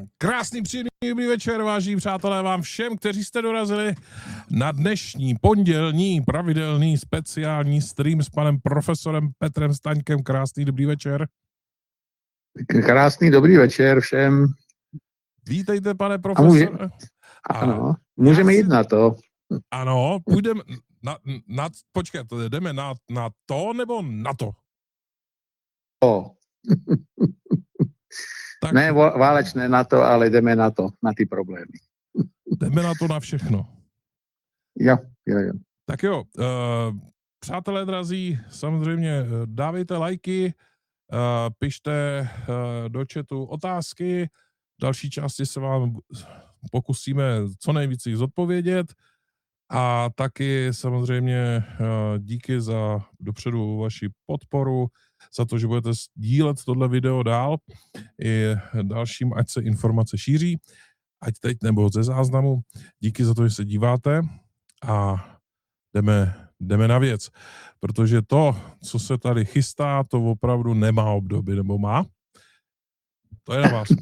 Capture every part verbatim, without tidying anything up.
Krásný, příjemný dobrý večer, vážení přátelé, vám všem, kteří jste dorazili na dnešní pondělní pravidelný speciální stream s panem profesorem Petrem Staňkem. Krásný dobrý večer. Krásný dobrý večer všem. Vítejte, pane profesore. Může, ano, můžeme jít si, na to. Ano, půjdeme na, na počkejte, jdeme na, na to nebo na to? To. Tak, ne válečné na to, ale jdeme na to, na ty problémy. Jdeme na to na všechno. Jo, jo, jo. Tak jo, uh, přátelé drazí, samozřejmě dávejte lajky, uh, pište uh, do chatu otázky, v další části se vám pokusíme co nejvíc jich zodpovědět a taky samozřejmě uh, díky za dopředu vaši podporu, za to, že budete sdílet tohle video dál i dalším, ať se informace šíří, ať teď nebo ze záznamu. Díky za to, že se díváte a jdeme, jdeme na věc, protože to, co se tady chystá, to opravdu nemá obdoby, nebo má? To je na vás.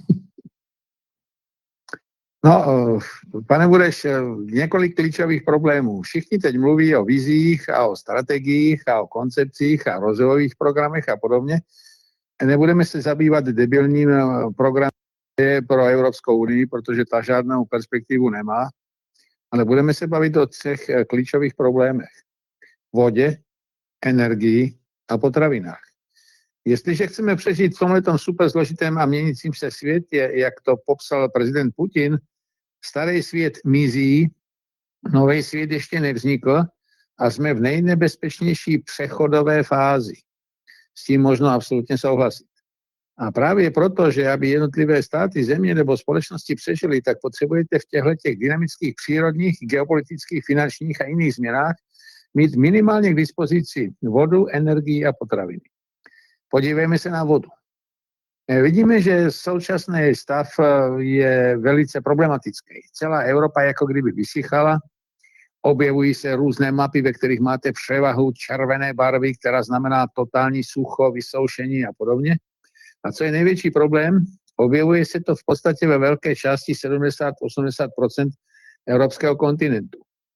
No, pane Bureš, několik klíčových problémů. Všichni teď mluví o vizích a o strategiích a o koncepcích a rozvojových programech a podobně. Nebudeme se zabývat debilním programem pro Evropskou unii, protože ta žádnou perspektivu nemá, ale budeme se bavit o třech klíčových problémech. Vodě, energii a potravinách. Jestliže chceme přežít v tomhletom super složitém a měnícím se světě, jak to popsal prezident Putin, starý svět mizí, nový svět ještě nevznikl a jsme v nejnebezpečnější přechodové fázi. S tím možno absolutně souhlasit. A právě proto, že aby jednotlivé státy, země nebo společnosti přežily, tak potřebujete v těchto těch dynamických přírodních, geopolitických, finančních a jiných změnách mít minimálně k dispozici vodu, energii a potraviny. Podívejme se na vodu. Vidíme, že současný stav je velice problematický. Celá Evropa jako kdyby vysychala, objevují se různé mapy, ve kterých máte převahu červené barvy, která znamená totální sucho, vysoušení a podobně. A co je největší problém, objevuje se to v podstatě ve velké části sedmdesát až osmdesát procent evropského kontinentu.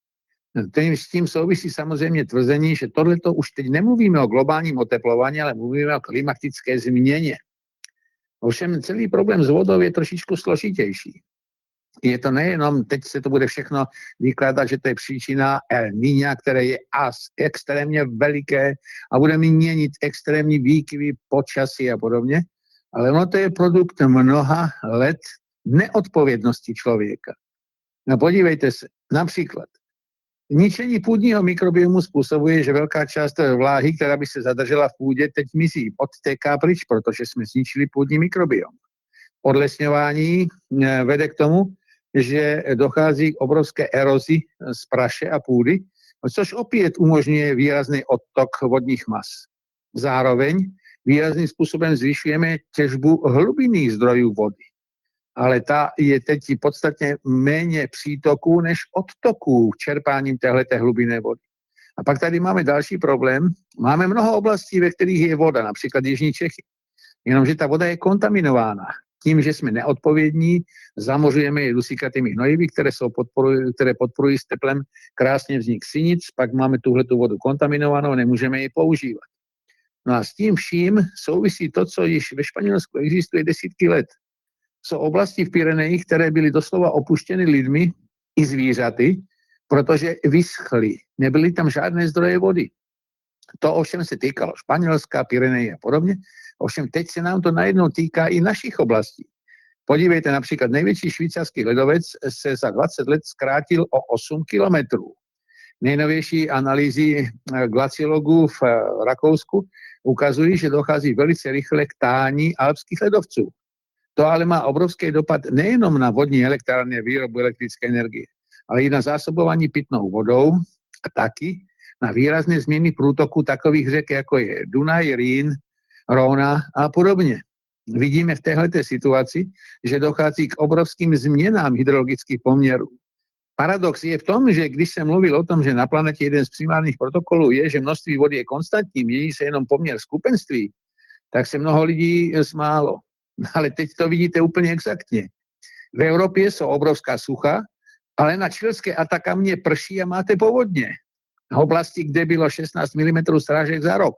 S tím souvisí samozřejmě tvrzení, že tohleto už teď nemluvíme o globálním oteplování, ale mluvíme o klimatické změně. Ovšem celý problém s vodou je trošičku složitější. Je to nejenom, teď se to bude všechno vykládat, že to je příčina El Niña, které je as extrémně veliké a bude měnit extrémní výkyvy počasí a podobně, ale ono to je produkt mnoha let neodpovědnosti člověka. No podívejte se, například ničení půdního mikrobiomu způsobuje, že velká část vláhy, která by se zadržela v půdě, teď mizí, odtéká pryč, protože jsme zničili půdní mikrobiom. Odlesňování vede k tomu, že dochází k obrovské erozi z praše a půdy, což opět umožňuje výrazný odtok vodních mas. Zároveň výrazným způsobem zvyšujeme těžbu hlubinných zdrojů vody. Ale ta je teď podstatně méně přítoků než odtoků čerpáním téhleté hlubinné vody. A pak tady máme další problém. Máme mnoho oblastí, ve kterých je voda, například Jižní Čechy. Jenomže ta voda je kontaminována. Tím, že jsme neodpovědní, zamořujeme je dusíkatými hnojivy, které, jsou podporují, které podporují s teplem krásně vznik sinic, pak máme tuhletu vodu kontaminovanou, nemůžeme ji používat. No a s tím vším souvisí to, co již ve Španělsku existuje desítky let. Jsou oblasti v Pyrenejích, které byly doslova opuštěny lidmi i zvířaty, protože vyschly. Nebyly tam žádné zdroje vody. To ovšem se týkalo Španělska, Pyrenejí a podobně. Ovšem teď se nám to najednou týká i našich oblastí. Podívejte, například největší švýcarský ledovec se za dvacet let zkrátil o osm kilometrů. Nejnovější analýzy glaciologů v Rakousku ukazují, že dochází velice rychle k tání alpských ledovců. To ale má obrovský dopad nejenom na vodní elektrárny a výrobu elektrické energie, ale i na zásobování pitnou vodou a taky na výrazné změny průtoku takových řek, jako je Dunaj, Rýn, Róna a podobně. Vidíme v téhleté situaci, že dochází k obrovským změnám hydrologických poměrů. Paradox je v tom, že když jsem mluvil o tom, že na planetě jeden z primárních protokolů je, že množství vody je konstantní, mění se jenom poměr skupenství, tak se mnoho lidí smálo. Ale teď to vidíte úplně exaktně. V Európe sú obrovská sucha, ale na čilské Atakamne prší a máte povodne. V oblasti, kde bylo šestnásť milimetrov srážek za rok.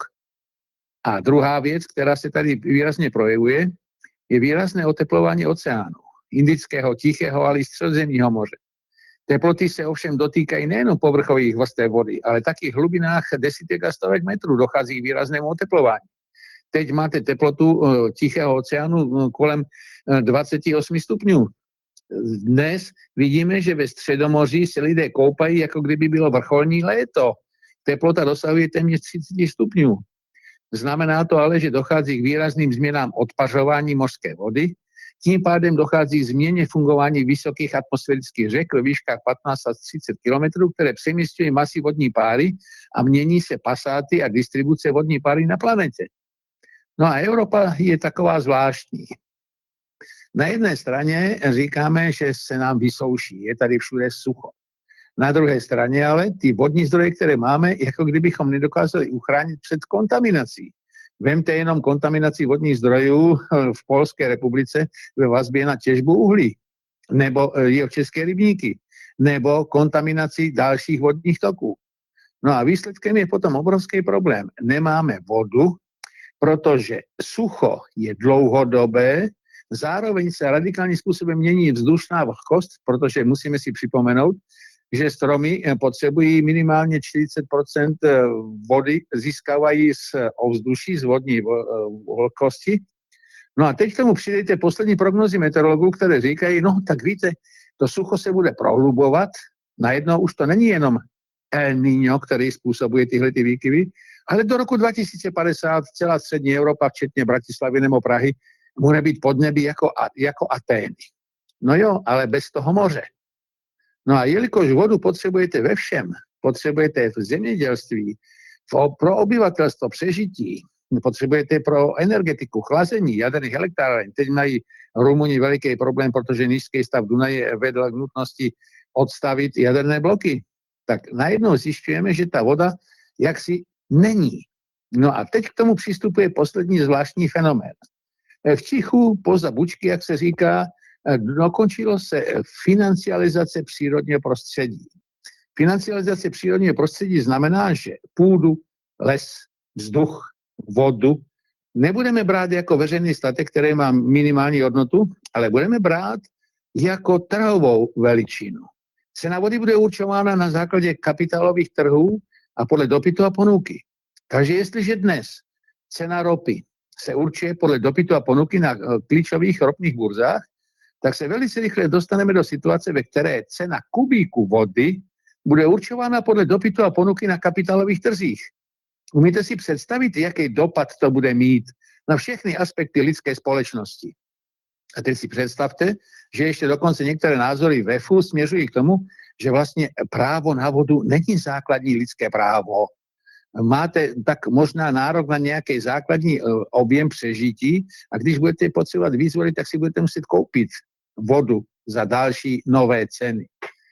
A druhá vec, ktorá sa tady výrazne projevuje, je výrazné oteplovanie oceánu. Indického, Tichého, ale i Středozemního moře. Teploty sa ovšem dotýkajú nejenom povrchových vrstev vody, ale v takých hlubinách desítek a stovek metrů dochází k výraznému oteplovaniu. Teď máte teplotu Tichého oceánu kolem dvadsaťosem stupňů. Dnes vidíme, že ve Středomoří se lidé koupají, jako kdyby bylo vrcholní léto. Teplota dosahuje téměř třicet stupňů. Znamená to ale, že dochází k výrazným změnám odpařování mořské vody, tím pádem dochází k změně fungování vysokých atmosférických řek ve výškách patnáct až třicet kilometrů, které přemístují masy vodní páry a mění se pasáty a distribuce vodní páry na planete. No a Európa je taková zvláštní. Na jedné straně říkáme, že se nám vysouší, je tady všude sucho. Na druhé straně ale ty vodní zdroje, které máme, jako kdybychom nedokázali uchránit před kontaminací. Vemte jenom kontaminaci vodních zdrojů v Polské republice ve vazbě na těžbu uhlí, nebo jeho české rybníky, nebo kontaminaci dalších vodních toků. No a výsledkem je potom obrovský problém. Nemáme vodu, protože sucho je dlouhodobé, zároveň se radikálním způsobem mění vzdušná vlhkost, protože musíme si připomenout, že stromy potřebují minimálně čtyřicet procent vody, získávají z ovzduší, z vodní vlhkosti. No a teď k tomu přidejte poslední prognozy meteorologů, které říkají, no tak víte, to sucho se bude prohlubovat, najednou už to není jenom El Niño, který způsobuje tyhle ty výkyvy, ale do roku dva tisíce padesát celá střední Evropa, včetně Bratislavy nebo Prahy, bude být podnebí jako, jako Atény. No jo, ale bez toho moře. No a jelikož vodu potřebujete ve všem, potřebujete v zemědělství, pro obyvatelstvo přežití, potřebujete pro energetiku, chlazení jaderných elektráren. Teď mají Rumuni veliký problém, protože nízký stav Dunaje vedl k nutnosti odstavit jaderné bloky. Tak najednou zjišťujeme, že ta voda jaksi není. No a teď k tomu přistupuje poslední zvláštní fenomén. V Čichu poza bučky, jak se říká, dokončilo se financializace přírodního prostředí. Financializace přírodního prostředí znamená, že půdu, les, vzduch, vodu nebudeme brát jako veřejný statek, který má minimální hodnotu, ale budeme brát jako trhovou veličinu. Cena vody bude určována na základě kapitálových trhů a podle dopytu a ponuky. Takže jestliže dnes cena ropy se určuje podle dopytu a ponuky na klíčových ropných burzách, tak se velice rychle dostaneme do situace, ve které cena kubíku vody bude určována podle dopytu a ponuky na kapitálových trzích. Umíte si představit, jaký dopad to bude mít na všechny aspekty lidské společnosti? A teď si představte, že ještě dokonce některé názory ve ef u směřují k tomu, že vlastně právo na vodu není základní lidské právo. Máte tak možná nárok na nějaký základní objem přežití a když budete potřebovat víc vody, tak si budete muset koupit vodu za další nové ceny.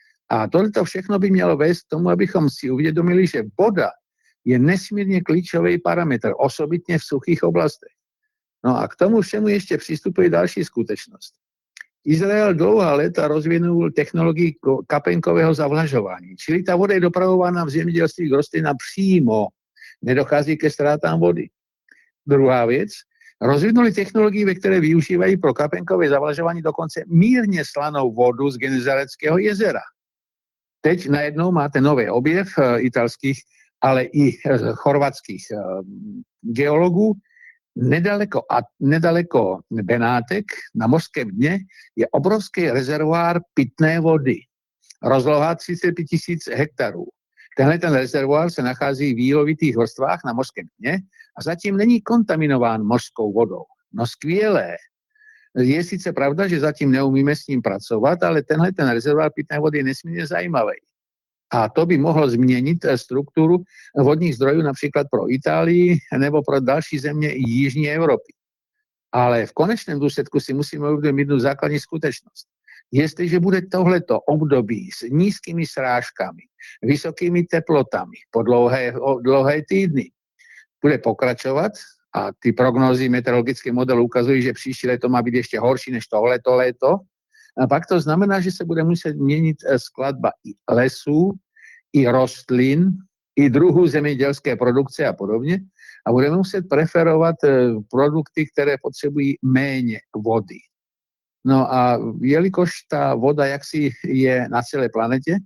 A tohleto všechno by mělo vést k tomu, abychom si uvědomili, že voda je nesmírně klíčový parametr, osobitně v suchých oblastech. No a k tomu všemu ještě přistupuje další skutečnost. Izrael dlouhá léta rozvinul technologii kapenkového zavlažování, čili ta voda je dopravována v zemědělství k rostlinám přímo, nedochází ke ztrátám vody. Druhá věc, rozvinuli technologii, ve které využívají pro kapenkové zavlažování dokonce mírně slanou vodu z Genezareckého jezera. Teď najednou máte nový objev italských, ale i chorvatských geologů. Nedaleko, a, nedaleko Benátek na mořském dně je obrovský rezervoár pitné vody. Rozloha třicet pět tisíc hektarů. Tenhle ten rezervoár se nachází v jílovitých vrstvách na mořském dně a zatím není kontaminován mořskou vodou. No skvělé. Je sice pravda, že zatím neumíme s ním pracovat, ale tenhle ten rezervoár pitné vody je nesmírně zajímavý. A to by mohlo změnit strukturu vodních zdrojů například pro Itálii nebo pro další země jižní Evropy. Ale v konečném důsledku si musíme uvědomit jednu základní skutečnost. Jestliže bude tohleto období s nízkými srážkami, vysokými teplotami po dlouhé, dlouhé týdny bude pokračovat a ty prognózy meteorologické modely ukazují, že příští léto má být ještě horší než tohleto léto, A pak to znamená, že se bude muset měnit skladba i lesů, i rostlin, i druhů zemědělské produkce a podobně. A budeme muset preferovat produkty, které potřebují méně vody. No a jelikož ta voda jaksi je na celé planetě,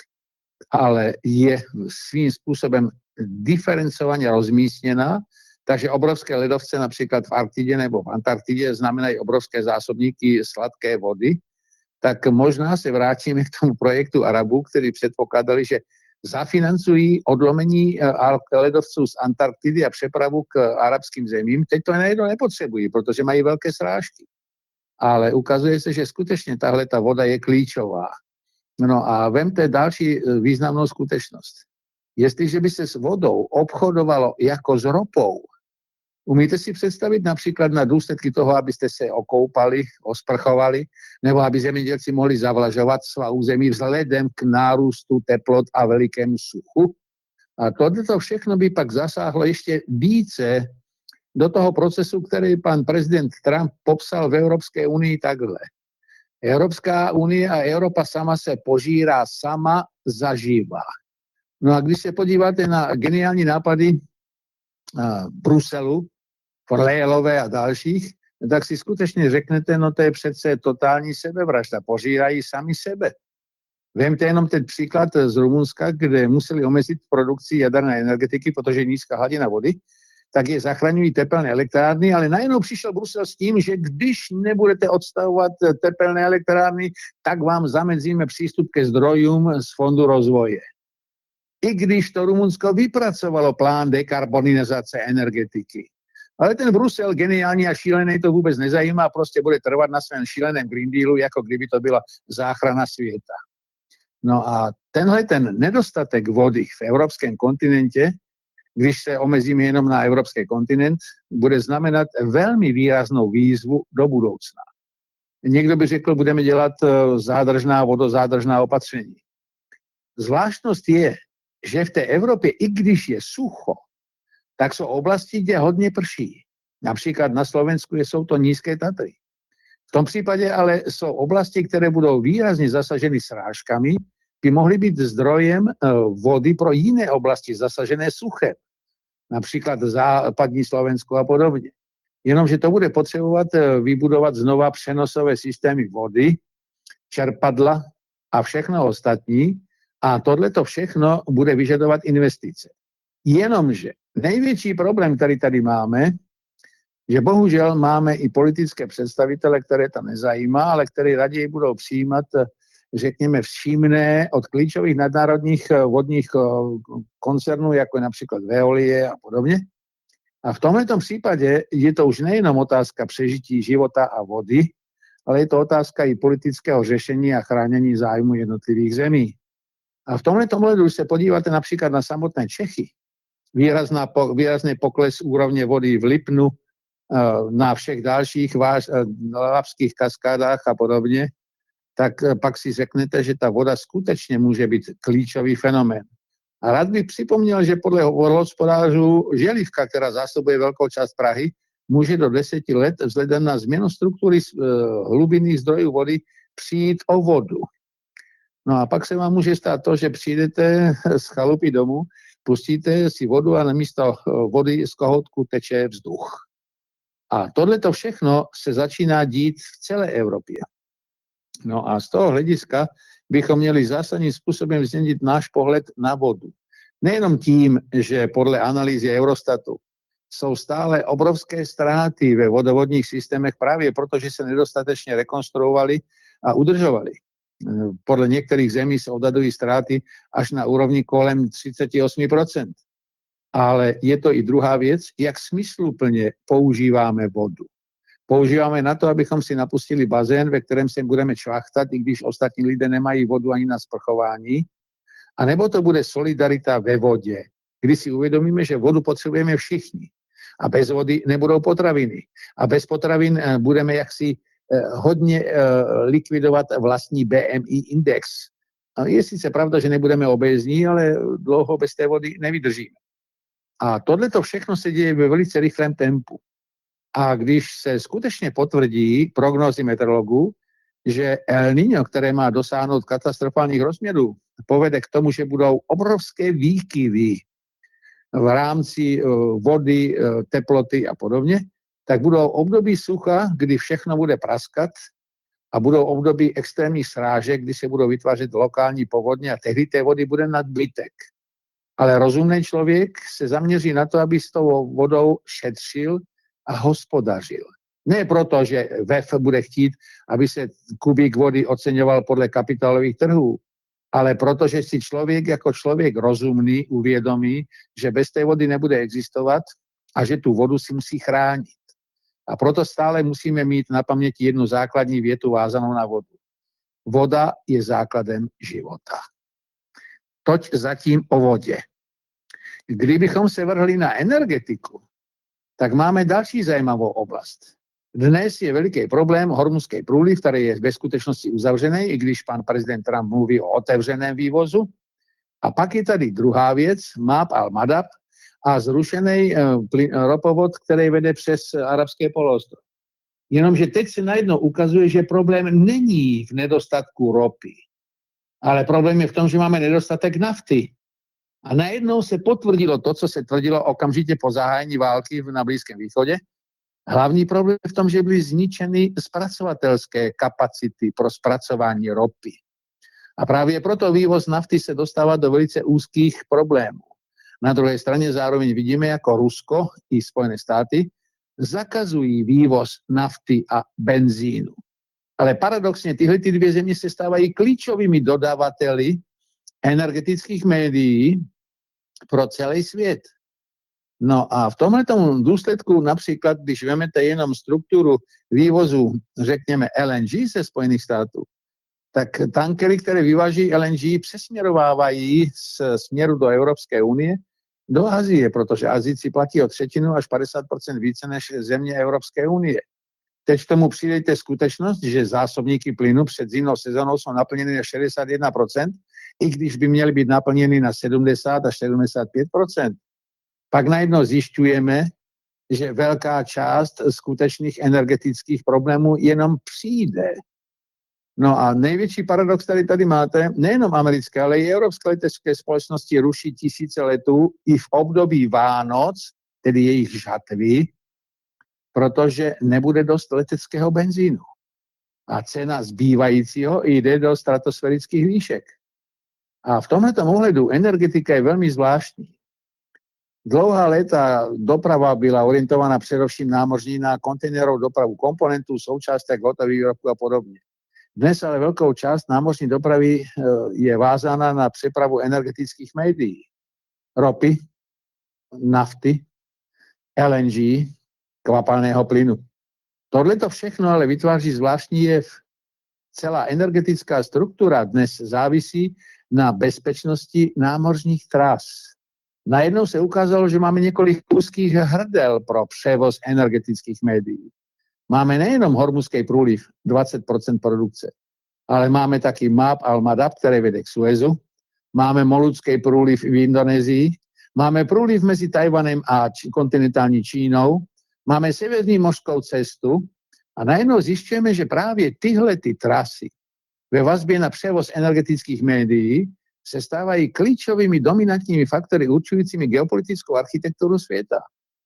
ale je svým způsobem diferencovaně rozmístěná, takže obrovské ledovce například v Arktidě nebo v Antarktidě znamenají obrovské zásobníky sladké vody, tak možná se vrátíme k tomu projektu Arabů, který předpokládali, že zafinancují odlomení ledovců z Antarktidy a přepravu k arabským zemím. Teď to najednou nepotřebují, protože mají velké srážky. Ale ukazuje se, že skutečně tahle ta voda je klíčová. No a vemte další významnou skutečnost. Jestliže by se s vodou obchodovalo jako s ropou, umíte si představit například na důsledky toho, abyste se okoupali, osprchovali, nebo aby zemědělci mohli zavlažovat svá území vzhledem k nárůstu teplot a velikému suchu? A tohle všechno by pak zasáhlo ještě více do toho procesu, který pan prezident Trump popsal v Evropské unii takhle. Evropská unie a Evropa sama se požírá sama zažívá. No a když se podíváte na geniální nápady Bruselu, Forlejlové a dalších, tak si skutečně řeknete, no to je přece totální sebevražda, požírají sami sebe. Vemte jenom ten příklad z Rumunska, kde museli omezit produkci jaderné energetiky, protože je nízká hladina vody, tak je zachraňují tepelné elektrárny, ale najednou přišel Brusel s tím, že když nebudete odstavovat tepelné elektrárny, tak vám zamedzíme přístup ke zdrojům z Fondu rozvoje. I když to Rumunsko vypracovalo plán dekarbonizace energetiky. Ale ten Brusel, geniální a šílený, to vůbec nezajímá, prostě bude trvat na svém šíleném Green Dealu, jako kdyby to byla záchrana světa. No a tenhle ten nedostatek vody v evropském kontinentě, když se omezíme jenom na evropský kontinent, bude znamenat velmi výraznou výzvu do budoucna. Někdo by řekl, budeme dělat zádržná, vodozádržná opatření. Zvláštnost je, že v té Evropě, i když je sucho, tak jsou oblasti, kde hodně prší. Například na Slovensku jsou to nízké Tatry. V tom případě ale jsou oblasti, které budou výrazně zasaženy srážkami, by mohly být zdrojem vody pro jiné oblasti zasažené suchem. Například západní Slovensko a podobně. Jenomže to bude potřebovat vybudovat znova přenosové systémy vody, čerpadla a všechno ostatní. A tohleto všechno bude vyžadovat investice. Jenomže největší problém, který tady máme, že bohužel máme i politické představitele, které to nezajímá, ale které raději budou přijímat, řekněme, všímné od klíčových nadnárodních vodních koncernů, jako je například Veolie a podobně. A v tomto případě je to už nejenom otázka přežití života a vody, ale je to otázka i politického řešení a chránění zájmu jednotlivých zemí. A v tomhle ohledu, když se podíváte například na samotné Čechy, výrazná, výrazný pokles úrovně vody v Lipnu, na všech dalších váž, lapských kaskádách a podobně, tak pak si řeknete, že ta voda skutečně může být klíčový fenomén. A rád bych připomněl, že podle vodohospodářů Želivka, která zásobuje velkou část Prahy, může do deseti let vzhledem na změnu struktury hlubinných zdrojů vody přijít o vodu. No a pak se vám může stát to, že přijdete z chalupy domů, pustíte si vodu a namísto vody z kohoutku teče vzduch. A tohleto všechno se začíná dít v celé Evropě. No a z toho hlediska bychom měli zásadním způsobem změnit náš pohled na vodu. Nejenom tím, že podle analýzy Eurostatu jsou stále obrovské ztráty ve vodovodních systémech právě proto, že se nedostatečně rekonstruovali a udržovali. Podle některých zemí se odhadují ztráty až na úrovni kolem třicet osm procent. Ale je to i druhá věc, jak smysluplně používáme vodu. Používáme na to, abychom si napustili bazén, ve kterém se budeme čvachtat, i když ostatní lidé nemají vodu ani na sprchování. A nebo to bude solidarita ve vodě, kdy si uvědomíme, že vodu potřebujeme všichni. A bez vody nebudou potraviny. A bez potravin budeme jaksi hodně likvidovat vlastní B M I index. A je sice pravda, že nebudeme obézní, ale dlouho bez té vody nevydržíme. A tohleto všechno se děje ve velice rychlém tempu. A když se skutečně potvrdí prognózy meteorologů, že El Niño, které má dosáhnout katastrofálních rozměrů, povede k tomu, že budou obrovské výkyvy v rámci vody, teploty a podobně, tak budou období sucha, kdy všechno bude praskat a budou období extrémních srážek, kdy se budou vytvářet lokální povodně a tehdy té vody bude nadbytek. Ale rozumný člověk se zaměří na to, aby s tou vodou šetřil a hospodařil. Ne proto, že V E F bude chtít, aby se kubík vody oceňoval podle kapitálových trhů, ale protože si člověk jako člověk rozumný uvědomí, že bez té vody nebude existovat a že tu vodu si musí chránit. A proto stále musíme mít na paměti jednu základní větu vázanou na vodu. Voda je základem života. Toť zatím o vodě. Kdybychom se vrhli na energetiku, tak máme další zajímavou oblast. Dnes je veliký problém Hormuzský průliv, který je ve skutečnosti uzavřený, i když pan prezident Trump mluví o otevřeném vývozu. A pak je tady druhá věc, Mab al-Madab a zrušený ropovod, který vede přes Arabské poloostrov. Jenomže teď se najednou ukazuje, že problém není v nedostatku ropy, ale problém je v tom, že máme nedostatek nafty. A najednou se potvrdilo to, co se tvrdilo okamžitě po zahájení války na Blízkém východě. Hlavní problém je v tom, že byly zničeny zpracovatelské kapacity pro zpracování ropy. A právě proto vývoz nafty se dostává do velice úzkých problémů. Na druhé straně zároveň vidíme, jako Rusko i Spojené státy zakazují vývoz nafty a benzínu. Ale paradoxně tyhle ty dvě země se stávají klíčovými dodavateli energetických médií pro celý svět. No a v tomhletom důsledku například, když vezmete jenom strukturu vývozu, řekněme L N G ze Spojených států, tak tankery, které vyváží L N G, přesměrovávají z směru do Evropské unie do Asie, protože Asijci platí o třetinu až padesát procent více než země Evropské unie. Teď k tomu přidejte skutečnost, že zásobníky plynu před zimnou sezónou jsou naplněny na šedesát jedna procent, i když by měly být naplněny na sedmdesát až sedmdesát pět procent. Pak najednou zjišťujeme, že velká část skutečných energetických problémů jenom přijde. No a největší paradox, který tady máte, nejenom americké, ale i evropské letecké společnosti ruší tisíce letů i v období Vánoc, tedy jejich žatvy, protože nebude dost leteckého benzínu. A cena zbývajícího jde do stratosférických výšek. A v tomto ohledu energetika je velmi zvláštní. Dlouhá léta doprava byla orientovaná především námořní na kontejnerovou dopravu komponentů, součástek, hotových výrobků a podobně. Dnes ale velkou část námořní dopravy je vázána na přepravu energetických médií. Ropy, nafty, L N G, kvapalného plynu. Tohle to všechno ale vytváří zvláštní jev. Celá energetická struktura dnes závisí na bezpečnosti námořních tras. Najednou se ukázalo, že máme několik úzkých hrdel pro převoz energetických médií. Máme nejenom Hormuzský průliv, dvacet procent produkce, ale máme taky Mab al-Madab, který vede k Suezu, máme Moludský průliv v Indonésii, máme průliv mezi Tajvanem a kontinentální Čínou, máme severní mořskou cestu a najednou zjišťujeme, že právě tyhle ty trasy ve vazbě na převoz energetických médií se stávají klíčovými dominantními faktory určujícími geopolitickou architekturu světa.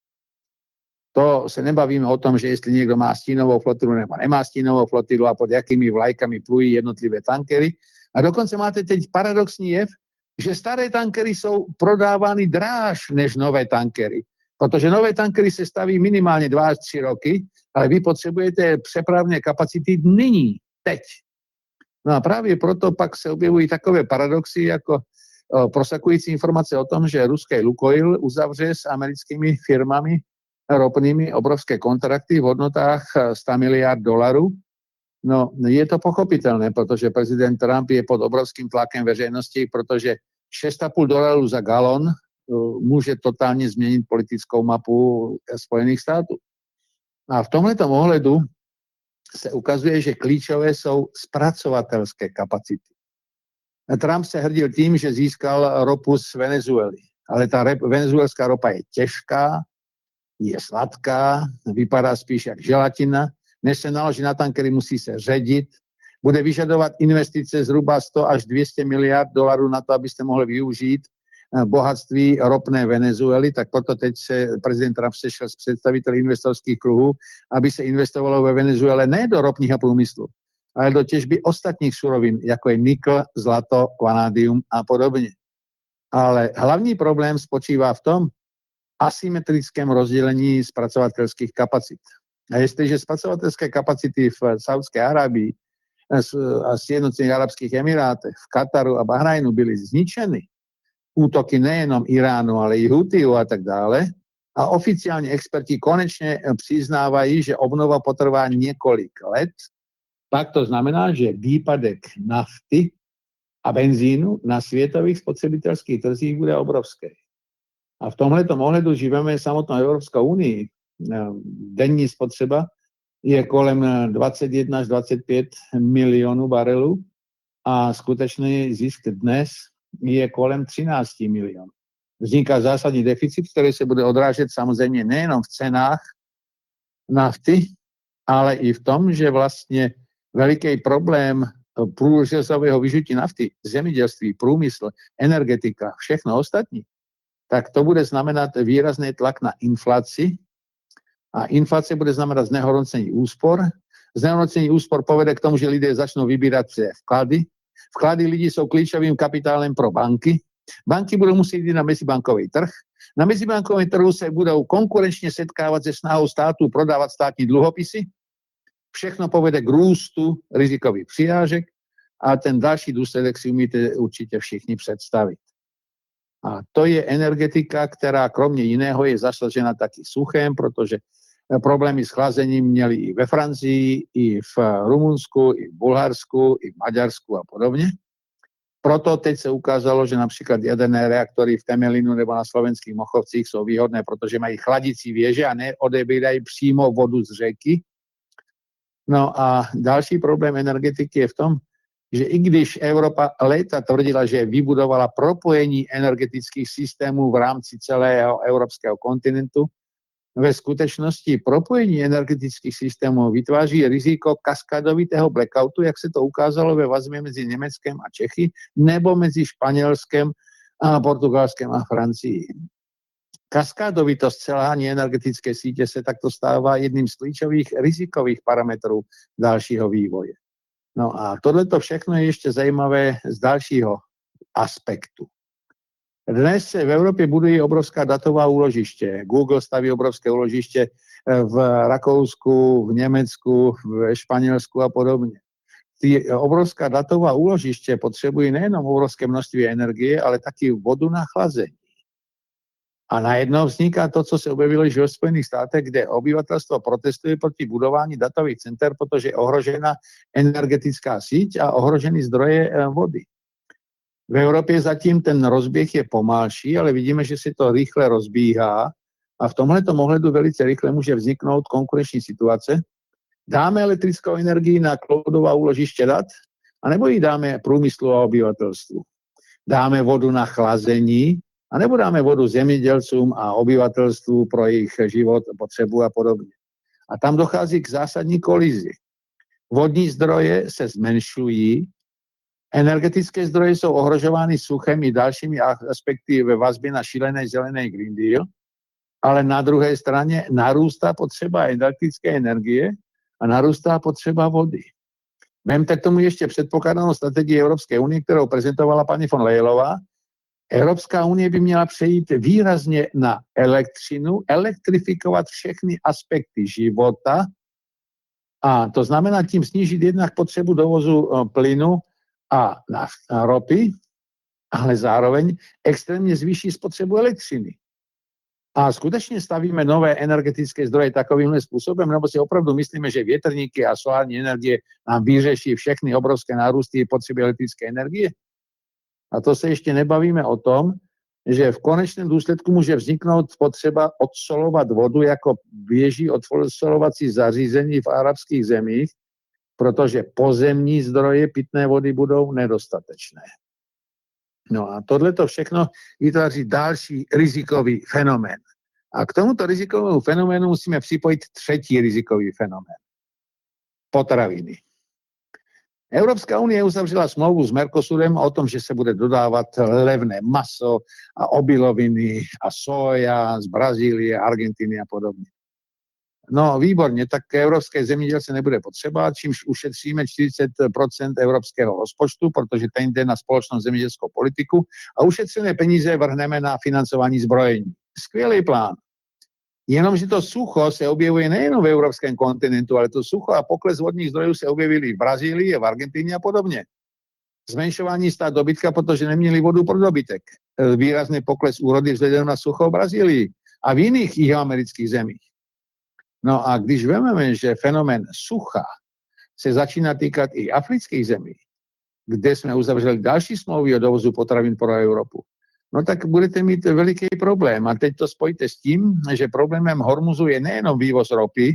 To se nebavíme o tom, že jestli někdo má stínovou flotilu nebo nemá stínovou flotilu a pod jakými vlajkami plují jednotlivé tankery. A dokonce máte teď paradoxní jev, že staré tankery jsou prodávány dráž než nové tankery. Protože nové tankery se staví minimálně dva až tři roky, ale vy potřebujete přepravné kapacity nyní, teď. No a právě proto pak se objevují takové paradoxy, jako o, prosakující informace o tom, že ruský Lukoil uzavře s americkými firmami ropnými obrovské kontrakty v hodnotách sto miliard dolarů. No, je to pochopitelné, protože prezident Trump je pod obrovským tlakem veřejnosti, protože šest a půl dolarů za galon může totálně změnit politickou mapu Spojených států. A v tomhletom ohledu se ukazuje, že klíčové jsou zpracovatelské kapacity. Trump se hrdil tím, že získal ropu z Venezuely, ale ta venezuelská ropa je těžká, je sladká, vypadá spíš jak želatina, než se naloží na tankery, musí se ředit, bude vyžadovat investice zhruba sto až dvě stě miliard dolarů na to, abyste mohli využít bohatství ropné Venezuely, tak proto teď se prezident Trump sešel s představiteli investorských kruhů, aby se investovalo ve Venezuele ne do ropního průmyslu, ale do těžby ostatních surovin, jako je nikl, zlato, vanádium a podobně. Ale hlavní problém spočívá v tom asymetrickém rozdělení zpracovatelských kapacit. A jestliže zpracovatelské kapacity v Saudské Arábii a Sjednocených arabských emirátech, v Kataru a Bahrajnu byly zničeny, útoky nejenom Iránu, ale i Hutiů a tak dále, a oficiálně experti konečně přiznávají, že obnova potrvá několik let, pak to znamená, že výpadek nafty a benzínu na světových spotřebitelských trzích bude obrovský. A v tomhletom ohledu žijeme samotnou Evropskou unii. Denní spotřeba je kolem dvacet jedna až dvacet pět milionů barelů a skutečný zisk dnes je kolem třináct milionů. Vzniká zásadní deficit, který se bude odrážet samozřejmě nejenom v cenách nafty, ale i v tom, že vlastně veliký problém průřezového vyžití nafty, zemědělství, průmysl, energetika, všechno ostatní, tak to bude znamenat výrazný tlak na inflaci a inflace bude znamenat znehodnocení úspor. Znehodnocení úspor povede k tomu, že lidé začnou vybírat své vklady. Vklady lidí jsou klíčovým kapitálem pro banky. Banky budou muset jít na mezibankový trh. Na mezibankovém trhu se budou konkurenčně setkávat se snahou států prodávat státní dluhopisy. Všechno povede k růstu rizikových přirážek a ten další důsledek si umíte určitě všichni představit. A to je energetika, která kromě jiného je zasažena taky suchem, protože problémy s chlazením měli i ve Francii, i v Rumunsku, i v Bulharsku, i v Maďarsku a podobně. Proto teď se ukázalo, že například jaderné reaktory v Temelínu nebo na slovenských Mochovcích jsou výhodné, protože mají chladicí věže a neodebírají přímo vodu z řeky. No a další problém energetiky je v tom, že i když Evropa léta tvrdila, že vybudovala propojení energetických systémů v rámci celého evropského kontinentu, ve skutečnosti propojení energetických systémů vytváří riziko kaskadovitého blackoutu, jak se to ukázalo ve vazbě mezi Německem a Čechy, nebo mezi Španělskem a Portugalskem a Francií. Kaskádovitost selhání energetické sítě se takto stává jedním z klíčových rizikových parametrů dalšího vývoje. No a tohleto všechno je ještě zajímavé z dalšího aspektu. Dnes se v Evropě budují obrovská datová úložiště. Google staví obrovské úložiště v Rakousku, v Německu, v Španělsku a podobně. Ty obrovská datová úložiště potřebují nejenom obrovské množství energie, ale taky vodu na chlazení. A najednou vzniká to, co se objevilo již ve Spojených státech, kde obyvatelstvo protestuje proti budování datových center, protože je ohrožena energetická síť a ohrožený zdroje vody. V Evropě zatím ten rozběh je pomalší, ale vidíme, že se to rychle rozbíhá a v tomhletom ohledu velice rychle může vzniknout konkurenční situace. Dáme elektrickou energii na cloudová úložiště dat, anebo ji dáme průmyslu a obyvatelstvu. Dáme vodu na chlazení, anebo dáme vodu zemědělcům a obyvatelstvu pro jejich život, potřebu a podobně. A tam dochází k zásadní kolizi. Vodní zdroje se zmenšují, energetické zdroje jsou ohrožovány suchem i dalšími aspekty ve vazbě na šílený zelený Green Deal, ale na druhé straně narůstá potřeba elektrické energie a narůstá potřeba vody. Vemte k tomu ještě předpokládanou strategii Evropské unie, kterou prezentovala paní von Leylová. Evropská unie by měla přejít výrazně na elektřinu, elektrifikovat všechny aspekty života a to znamená tím snížit jednak potřebu dovozu plynu a ropy, ale zároveň extrémně zvýší spotřebu elektřiny. A skutečně stavíme nové energetické zdroje takovýmhle způsobem, nebo si opravdu myslíme, že větrníky a solární energie nám vyřeší všechny obrovské nárůsty potřeby elektrické energie? A to se ještě nebavíme o tom, že v konečném důsledku může vzniknout potřeba odsolovat vodu jako běží odsolovací zařízení v arabských zemích, protože pozemní zdroje pitné vody budou nedostatečné. No a tohleto všechno vytváří další rizikový fenomén. A k tomuto rizikovému fenoménu musíme připojit třetí rizikový fenomén. Potraviny. Európska únie uzavřela smlouvu s Mercosurem o tom, že se bude dodávat levné maso a obiloviny a soja z Brazílie, Argentíny a podobně. No výborně, tak evropské zemědělce nebude potřeba, čímž ušetříme čtyřicet procent evropského rozpočtu, protože ten jde na společnou zemědělskou politiku a ušetřené peníze vrhneme na financování zbrojení. Skvělý plán. Jenomže to sucho se objevuje nejen v evropském kontinentu, ale to sucho a pokles vodních zdrojů se objevily v Brazílii, v Argentíně a podobně. Zmenšování stát dobytka, protože neměli vodu pro dobytek. Výrazný pokles úrody vzhledem na sucho v Brazílii a v jiných jihoamerických zemích. No a když vememe, že fenomén sucha se začíná týkat i afrických zemí, kde jsme uzavřeli další smlouvy o dovozu potravin pro Evropu, no tak budete mít veliký problém. A teď to spojte s tím, že problémem Hormuzu je nejenom vývoz ropy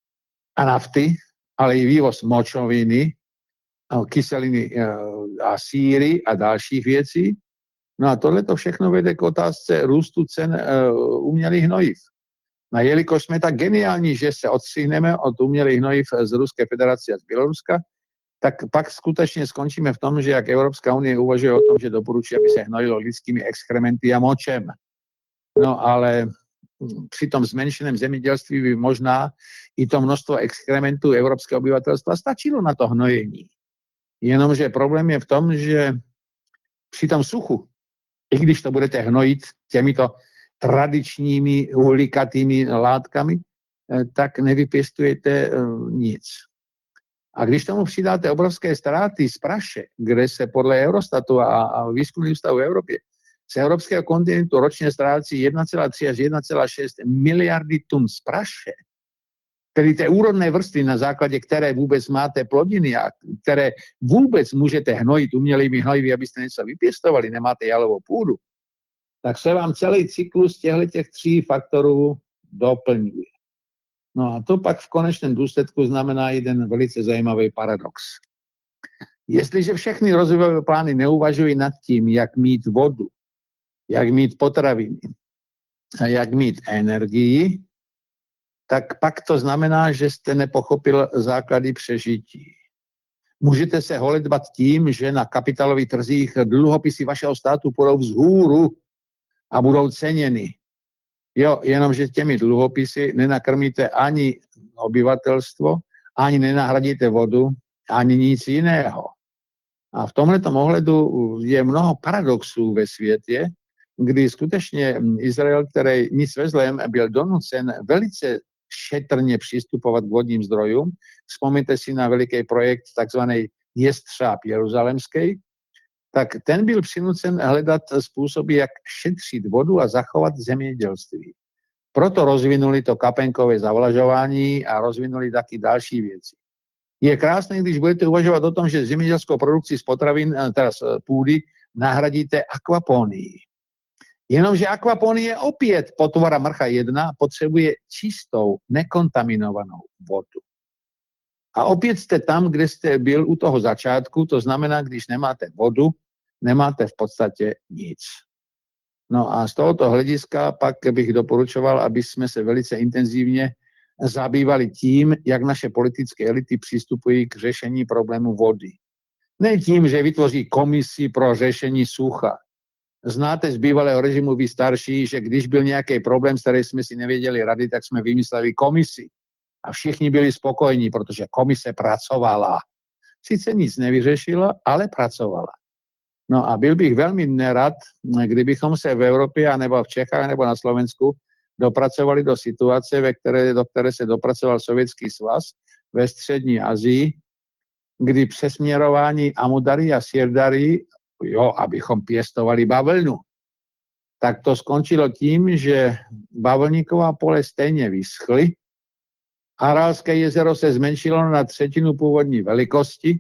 a nafty, ale i vývoz močoviny, kyseliny a síry a dalších věcí. No a tohle to všechno vede k otázce růstu cen umělých hnojiv. No a jelikož jsme tak geniální, že se odstřihneme od umělých hnojiv z Ruské federace a z Běloruska, tak pak skutečně skončíme v tom, že jak Evropská unie uvažuje o tom, že doporučí, aby se hnojilo lidskými exkrementy a močem. No ale při tom zmenšeném zemědělství by možná i to množstvo exkrementů evropského obyvatelstva stačilo na to hnojení. Jenomže problém je v tom, že při tom suchu, i když to budete hnojit těmito tradičními uhlíkatými látkami, tak nevypěstujete nic. A když tomu přidáte obrovské ztráty z praše, kde se podle Eurostatu a, a výzkumných ústavů v Evropě z evropského kontinentu ročně ztrácí jedna celá tři až jedna celá šest miliardy tun z praše, tedy té úrodné vrstvy, na základě které vůbec máte plodiny a které vůbec můžete hnojit umělými hnojivy, abyste něco vypěstovali, nemáte jalovou půdu, tak se vám celý cyklus těchto tří faktorů doplňuje. No a to pak v konečném důsledku znamená jeden velice zajímavý paradox. Jestliže všechny rozvojové plány neuvažují nad tím, jak mít vodu, jak mít potraviny a jak mít energii, tak pak to znamená, že jste nepochopil základy přežití. Můžete se holedbat tím, že na kapitálových trzích dluhopisy vašeho státu půjdou vzhůru a budou ceněny. Jo, jenomže těmi dluhopisy nenakrmíte ani obyvatelstvo, ani nenahradíte vodu, ani nic jiného. A v tomhletom ohledu je mnoho paradoxů ve světě, kdy skutečně Izrael, který nic ve zlém, byl donucen velice šetrně přistupovat k vodním zdrojům. Vzpomeňte si na veliký projekt takzvaný Jestřáb jeruzalemský, tak ten byl přinucen hledat způsoby, jak šetřit vodu a zachovat zemědělství. Proto rozvinuli to kapenkové zavlažování a rozvinuli taky další věci. Je krásné, když budete uvažovat o tom, že zemědělskou produkci z potravin, teda z půdy, nahradíte akvaponii. Jenomže akvaponie opět potvora mrcha jedna potřebuje čistou, nekontaminovanou vodu. A opět jste tam, kde jste byl u toho začátku, to znamená, když nemáte vodu, nemáte v podstatě nic. No a z tohoto hlediska pak bych doporučoval, aby jsme se velice intenzivně zabývali tím, jak naše politické elity přistupují k řešení problému vody. Ne tím, že vytvoří komisi pro řešení sucha. Znáte z bývalého režimu vy starší, že když byl nějaký problém, s kterým jsme si nevěděli rady, tak jsme vymysleli komisi. A všichni byli spokojení, protože komise pracovala. Sice nic nevyřešila, ale pracovala. No a byl bych velmi nerad, kdybychom se v Evropě, nebo v Čechách, nebo na Slovensku dopracovali do situace, ve které, do které se dopracoval Sovětský svaz ve střední Asii, kdy přesměrování Amudary a Sirdary, jo, abychom pěstovali bavlnu, tak to skončilo tím, že bavlníková pole stejně vyschly, Aralské jezero se zmenšilo na třetinu původní velikosti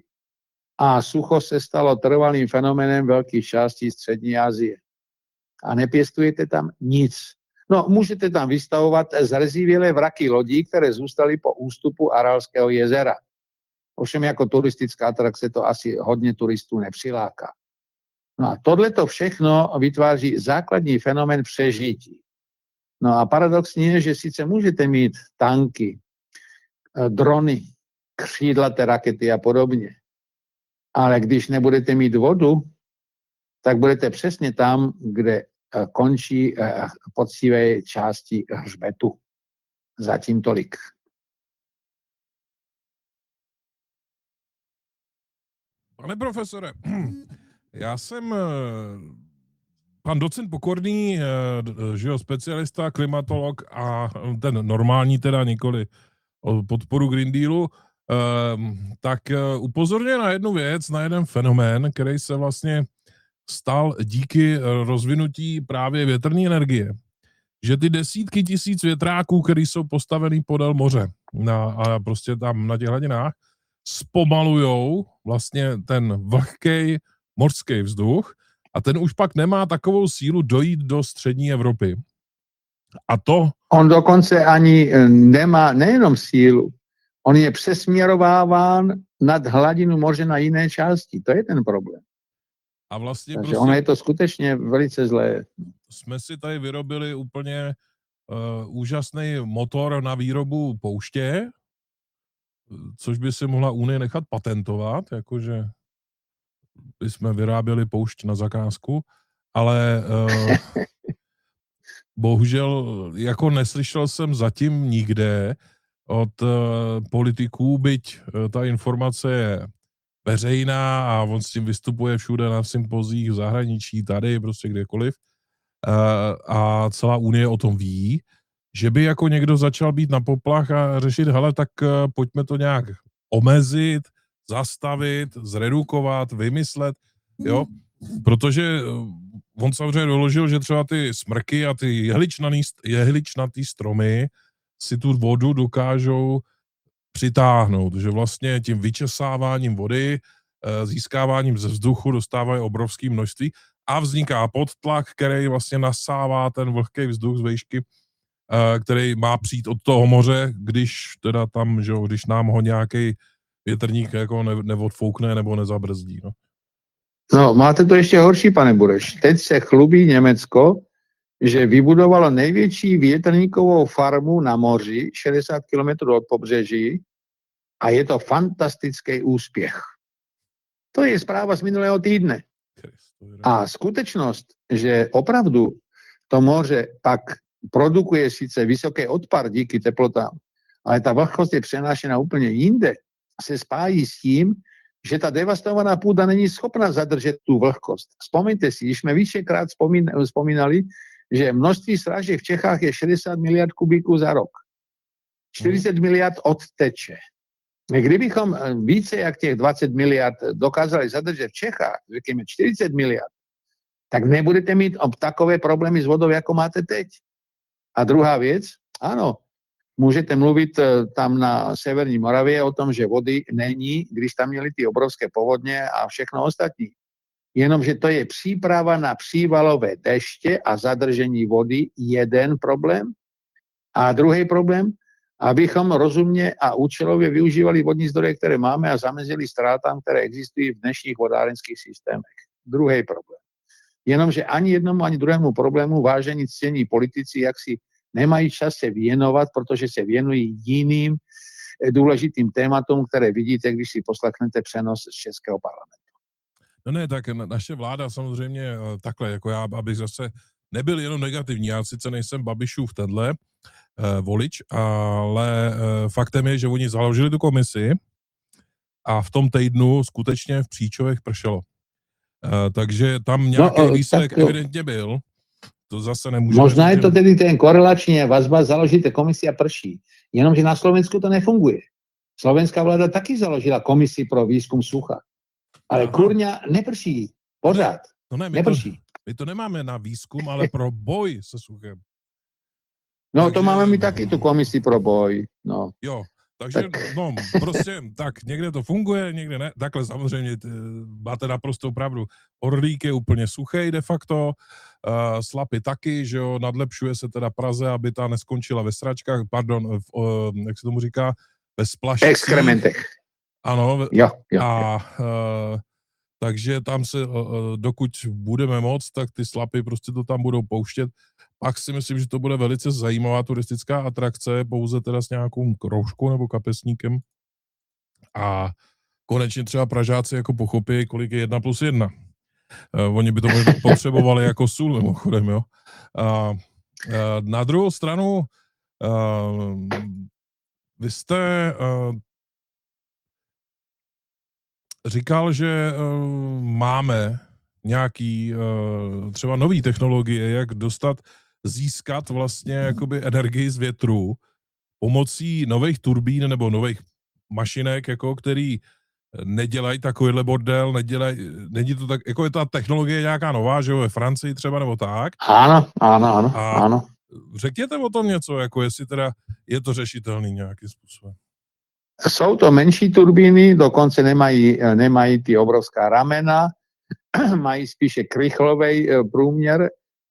a sucho se stalo trvalým fenoménem velkých částí střední Asie. A nepěstujete tam nic. No, můžete tam vystavovat zrezivělé vraky lodí, které zůstaly po ústupu Aralského jezera. Ovšem jako turistická atrakce to asi hodně turistů nepřiláká. No a tohleto všechno vytváří základní fenomén přežití. No a paradoxní je, že sice můžete mít tanky, drony, křídlaté rakety a podobně, Ale když nebudete mít vodu, tak budete přesně tam, kde končí poctivé části hřbetu. Zatím tolik. Pane profesore, já jsem pan docent Pokorný, že jo, specialista, klimatolog a ten normální teda, nikoli o podporu Green Dealu, tak upozorňuje na jednu věc, na jeden fenomén, který se vlastně stal díky rozvinutí právě větrné energie. Že ty desítky tisíc větráků, které jsou postavený podél moře na, a prostě tam na těch hladinách, zpomalujou vlastně ten vlhkej mořský vzduch a ten už pak nemá takovou sílu dojít do střední Evropy. A to... On dokonce ani nemá nejenom sílu, on je přesměrováván nad hladinu moře na jiné části. To je ten problém. A vlastně Takže prostě ono je to skutečně velice zlé. Jsme si tady vyrobili úplně uh, úžasný motor na výrobu pouště, což by si mohla Unie nechat patentovat, jakože bychom vyráběli poušť na zakázku, ale uh, bohužel jako neslyšel jsem zatím nikde od uh, politiků, byť uh, ta informace je veřejná a on s tím vystupuje všude na sympozích v zahraničí, tady, prostě kdekoliv, uh, a celá Unie o tom ví, že by jako někdo začal být na poplach a řešit, hele, tak uh, pojďme to nějak omezit, zastavit, zredukovat, vymyslet, jo, protože on samozřejmě doložil, že třeba ty smrky a ty jehličnatý stromy si tu vodu dokážou přitáhnout, že vlastně tím vyčesáváním vody, získáváním ze vzduchu dostávají obrovské množství a vzniká podtlak, který vlastně nasává ten vlhký vzduch z výšky, který má přijít od toho moře, když teda tam, že jo, když nám ho nějaký větrník jako ne, neodfoukne nebo nezabrzdí. No. no, máte to ještě horší, pane Bureš. Teď se chlubí Německo, že vybudovalo největší větrníkovou farmu na moři, šedesát kilometrů od pobřeží, a je to fantastický úspěch. To je zpráva z minulého týdne. A skutečnost, že opravdu to moře pak produkuje sice vysoký odpar díky teplotám, ale ta vlhkost je přenášena úplně jinde, se spájí s tím, že ta devastovaná půda není schopna zadržet tu vlhkost. Vzpomeňte si, když jsme vícekrát vzpomínali, že množství srážek v Čechách je šedesát miliard kubíků za rok. čtyřicet miliard odteče. Kdybychom více jak těch dvacet miliard dokázali zadržet v Čechách, řekněme čtyřicet miliard, tak nebudete mít takové problémy s vodou, jako máte teď. A druhá věc, ano, můžete mluvit tam na severní Moravě o tom, že vody není, když tam měli ty obrovské povodně a všechno ostatní. Jenomže to je příprava na přívalové deště a zadržení vody, jeden problém. A druhý problém, abychom rozumně a účelově využívali vodní zdroje, které máme a zamezili ztrátám, které existují v dnešních vodárenských systémech. Druhý problém. Jenomže ani jednomu, ani druhému problému vážení ctění politici, jak si nemají čas se věnovat, protože se věnují jiným důležitým tématům, které vidíte, když si poslechnete přenos z Českého parlamentu. No ne, tak naše vláda samozřejmě takhle, jako já, abych zase nebyl jenom negativní, já sice nejsem Babišův tenhle eh, volič, ale eh, faktem je, že oni založili tu komisi a v tom týdnu skutečně v Příčovech pršelo. Eh, takže tam nějaký no, výsledek to... evidentně byl. To zase nemůžeme... Možná je to tedy ten korelační vazba, založíte komisi a prší. Jenomže na Slovensku to nefunguje. Slovenská vláda taky založila komisi pro výzkum sucha. Ale Aha. kurňa neprší. Pořád. No ne, my neprší. To, my to nemáme na výzkum, ale pro boj se suchem. No takže... to máme my taky tu komisi pro boj. No. Jo, takže tak. no prostě tak někde to funguje, někde ne. Takhle samozřejmě máte naprosto pravdu. Orlík je úplně suchý de facto, uh, Slapy taky, že jo, nadlepšuje se teda Praze, aby ta neskončila ve sračkách, pardon, v, uh, jak se tomu říká, ve splašcích. Exkrementech. Ano, jo, jo, a uh, takže tam se, uh, dokud budeme moc, tak ty Slapy prostě to tam budou pouštět. Pak si myslím, že to bude velice zajímavá turistická atrakce, pouze teda s nějakou kroužkou nebo kapesníkem. A konečně třeba Pražáci jako pochopí, kolik je jedna plus jedna. Uh, oni by to možná potřebovali jako sůl, mimochodem, jo. Uh, uh, na druhou stranu, uh, vy jste uh, říkal, že uh, máme nějaký uh, třeba nový technologie, jak dostat, získat vlastně jakoby energii z větru pomocí nových turbín nebo nových mašinek, jako který nedělají takovýhle bordel, nedělají, není to tak, jako je ta technologie nějaká nová, že jo, ve Francii třeba nebo tak. Áno, áno, áno, A áno. řekněte o tom něco, jako jestli teda je to řešitelný nějakým způsobem. Jsou to menší turbíny, dokonce nemají, nemají ty obrovská ramena, mají spíše krychlovej průměr,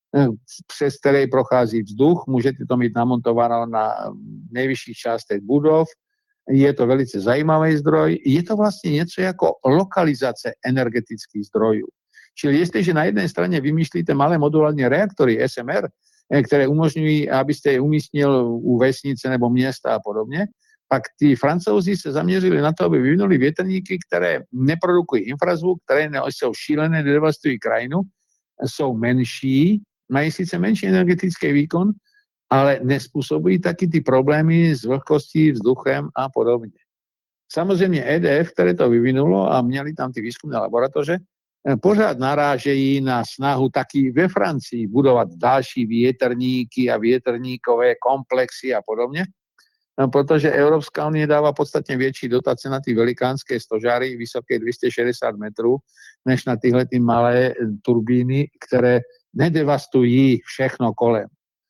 přes který prochází vzduch, můžete to mít namontováno na nejvyšších částech budov, je to velice zajímavý zdroj, je to vlastně něco jako lokalizace energetických zdrojů. Čili jestliže na jedné straně vymýšlíte malé modulární reaktory S M R, které umožňují, abyste je umístnil u vesnice nebo města a podobně, pak ty Francouzi se zaměřili na to, aby vyvinuli větrníky, které neprodukují infrazvuk, které jsou šílené, nedevastují krajinu, jsou menší, mají sice menší energetický výkon, ale nespůsobují taky ty problémy s vlhkostí, vzduchem a podobně. Samozřejmě E D F, které to vyvinulo a měli tam ty výzkumné laboratoře, pořád narážejí na snahu taky ve Francii budovat další větrníky a větrníkové komplexy a podobně, protože Európska unie dává podstatně větší dotace na ty velikánské stožáry vysoké dvě stě šedesát metrů, než na tyhle ty malé turbíny, které nedevastují všechno kolem.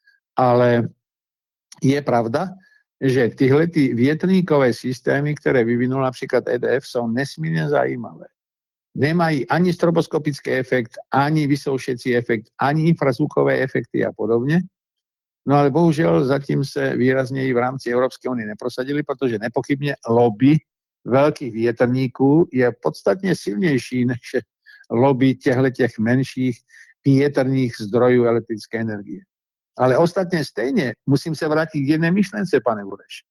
Ale je pravda, že tyhle ty větrníkové systémy, které vyvinul například E D F, jsou nesmírně zajímavé. Nemají ani stroboskopický efekt, ani vysoušecí efekt, ani infrazvukové efekty a podobně. No ale bohužel zatím se výrazněji v rámci Evropské unie neprosadili, protože nepochybně lobby velkých větrníků je podstatně silnější než lobby těch menších větrných zdrojů elektrické energie. Ale ostatně stejně musím se vrátit k jedné myšlence, pane Bureš.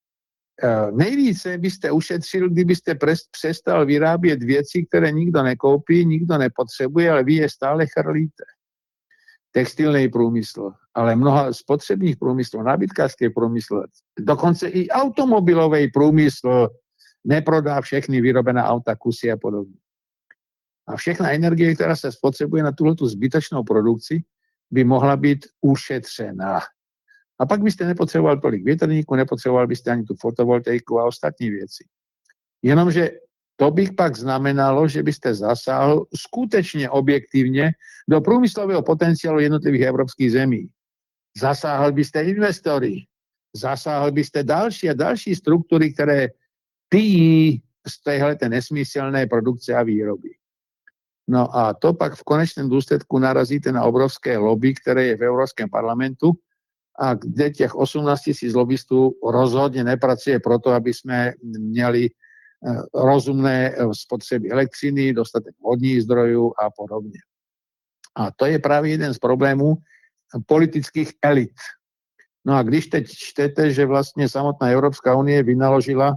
Nejvíce byste ušetřil, kdybyste přestal vyrábět věci, které nikdo nekoupí, nikdo nepotřebuje, ale vy je stále chrlíte. Textilný průmysl, ale mnoha spotřebních průmyslů, nábytkářský průmysl, dokonce i automobilový průmysl neprodá všechny vyrobené auta, kusy a podobně. A všechna energie, která se spotřebuje na tuhletu zbytečnou produkci, by mohla být ušetřená. A pak byste nepotřeboval tolik větrníků, nepotřeboval byste ani tu fotovoltaiku a ostatní věci. Jenomže to bych pak znamenalo, že byste zasáhl skutečně objektivně do průmyslového potenciálu jednotlivých evropských zemí. Zasáhl byste investory, zasáhl byste další a další struktury, které pijí z téhleté nesmyslné produkce a výroby. No a to pak v konečném důsledku narazíte na obrovské lobby, které je v Evropském parlamentu a kde těch osmnáct tisíc lobbystů rozhodně nepracuje proto, aby jsme měli rozumné spotřeby elektřiny, dostatek vodních zdrojů a podobně. A to je právě jeden z problémů politických elit. No a když teď čtete, že vlastně samotná Evropská unie vynaložila